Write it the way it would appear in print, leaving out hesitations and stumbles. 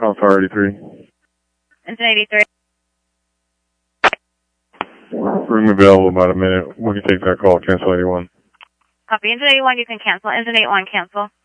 Tower 83. Engine 83. Room available about a minute. We can take that call. Cancel 81. Copy. Engine 81, you can cancel. Engine 81, cancel.